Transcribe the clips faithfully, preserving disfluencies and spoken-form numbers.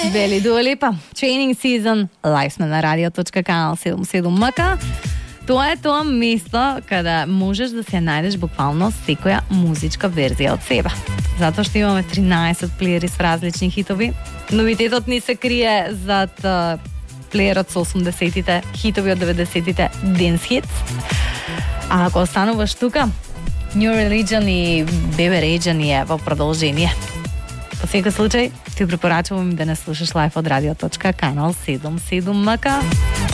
Бели Дуа Липа, Training Season, лайв сме на radio.канал седумдесет и седум ем ка. Тоа е тоа место каде можеш да се најдеш буквално секоја музичка верзија од себе. Затоа што имаме тринаесет плеери с различни хитови. Новитетот ни се крие зад плеерот со осумдесетите, хитови од деветдесетите, Dance Hits. А ако остануваш тука, New Religion и Bebe Rexha ни е во продолжение. По секој случај, ти препорачувам да не слушаш лайв од radio.канал седумдесет и седум ем ка.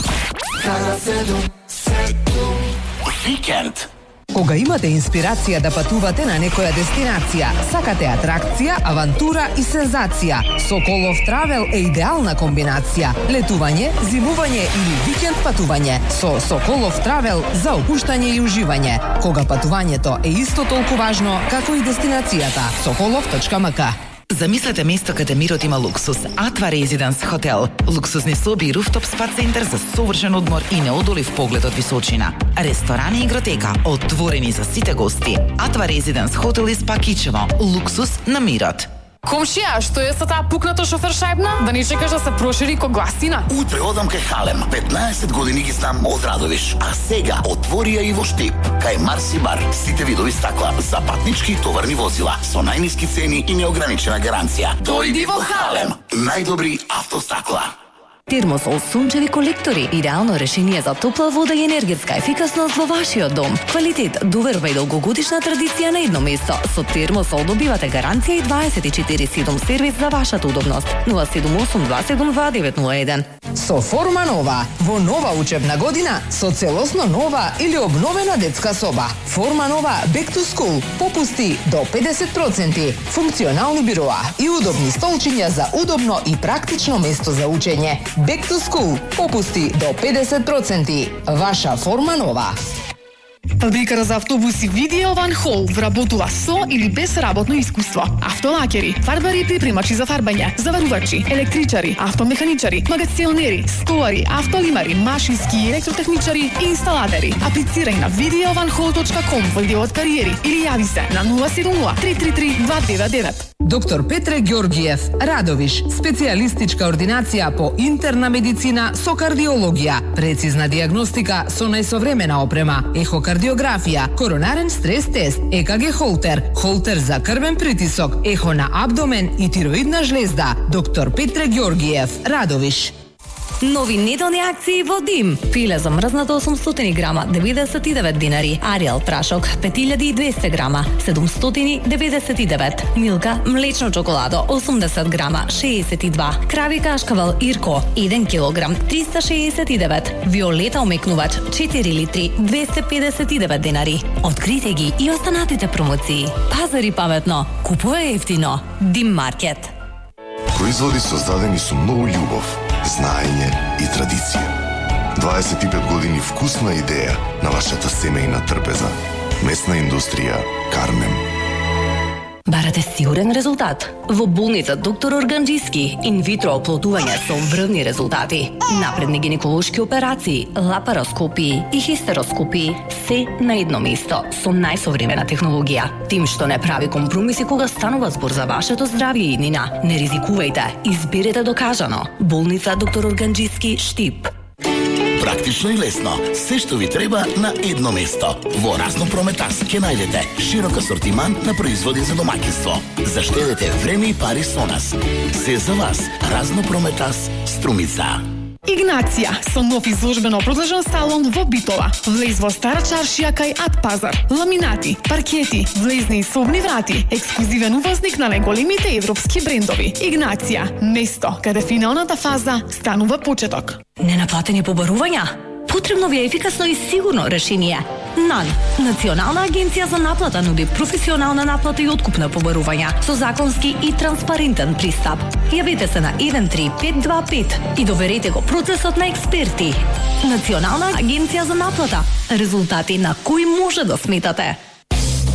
Викенд. Кога имате инспирација да патувате на некоја дестинација, сакате атракција, авантура и сензација, Соколов Травел е идеална комбинација. Летување, зимување или викенд патување. Со Соколов Травел за опуштање и уживање. Кога патувањето е исто толку важно како и дестинацијата. соколов точка ем ка. Замислете место каде мирот има луксус. Атва Резиденс Хотел. Луксузни соби и руфтоп спа центар за совршен одмор и неодолив поглед од височина. Ресторани и игротека, отворени за сите гости. Атва Резиденс Хотел и спа Кичево. Луксус на мирот. Комшија, што е со таа пукната шофер шајбна? Да не чекаш да се прошири ко гласина? Утре одам кај Халем. петнаесет години ги знам од Радовиш. А сега отвори ја и во Штип. Кај Марси бар. Сите видови стакла за патнички и товарни возила. Со најниски цени и неограничена гаранција. Дојди во Халем. Најдобри автостакла. Термосол сончеви колектори, идеално решение за топла вода и енергетска ефикасност во вашиот дом. Квалитет, доверба и долгогодишна традиција на едно место. Со Термосол добивате гаранција и дваесет и четири седум сервис за вашата удобност. нула седум осум два седум два девет нула еден. Со Форма Нова, во нова учебна година, со целосно нова или обновена детска соба. Форма Нова Back to School, попусти до педесет проценти, функционални бироа и удобни столчиња за удобно и практично место за учење. Back to School, попусти до педесет проценти. Ваша Форма Нова. Фабриката за автобуси Видео Ван Хол вработува со или без работно искуство. Автолакери, фарбари и припремачи за фарбање, заварувачи, електричари, автомеханичари, магационери, столари, автолимари, машински и електротехничари и инсталатери. Аплицирај на видео ван хол точка ком во делот кариери или јави се на нула седум нула три три три два девет девет. Доктор Петре Ѓоргиев, Радовиш, специјалистичка ординација по интерна медицина со кардиологија, прецизна диагностика со најсовремена опрема, ехокардиографија, коронарен стрес тест, е ка ге холтер, холтер за крвен притисок, ехо на абдомен и тироидна жлезда. Доктор Петре Ѓоргиев, Радовиш. Нови неделни акции во Дим. Филе замрзнато осумстотини грама, деветдесет и девет динари. Ариел прашок, пет илјади и двесте грама, седумстотини деветдесет и девет. Милка млечно чоколадо, осумдесет грама, шеесет и два. Крави кашкавал Ирко, еден килограм, триста шеесет и девет. Виолета омекнувач, четири литри, двесте педесет и девет динари. Открите ги и останатите промоции. Пазари паметно, купувај ефтино. Дим маркет. Производи создадени со многу љубов, знаење и традиција. дваесет и пет години вкусна идеја на вашата семејна трпеза. Месна индустрија Кармен. Барате сигурен резултат? Во болница доктор Органџиски, инвитро оплодување со врвни резултати, напредни гинеколошки операции, лапароскопии и хистероскопии, се на едно место со најсовремена технологија. Тим што не прави компромиси кога станува збор за вашето здравје и иднина. Не ризикувајте, изберете докажано. Болница доктор Органџиски, Штип. Практично и лесно. Се што ви треба на едно место. Во Разно Прометас ќе најдете широк асортиман на производи за домаќинство. Заштедете време и пари со нас. Се за вас. Разно Прометас, Струмица. Игнација со нов изложбено продолжен салон во Битола. Влез во Стара чаршија кај Ат Пазар. Ламинати, паркети, влезни и собни врати. Ексклузивен увозник на најголемите европски брендови. Игнација, место каде финалната фаза станува почеток. Ненаплатени побарувања? Потребно ви е ефикасно и сигурно решение. НАН, Национална агенција за наплата, нуди професионална наплата и откуп на побарувања со законски и транспарентен пристап. Јавете се на еден три пет два пет и доверете го процесот на експерти. Национална агенција за наплата. Резултати на кои може да сметате.